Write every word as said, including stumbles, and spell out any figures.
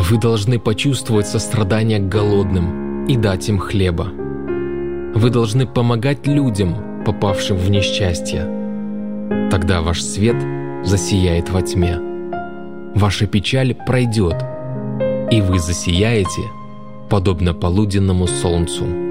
Вы должны почувствовать сострадание к голодным и дать им хлеба. Вы должны помогать людям, попавшим в несчастье. Тогда ваш свет засияет во тьме. Ваша печаль пройдет, и вы засияете, подобно полуденному солнцу.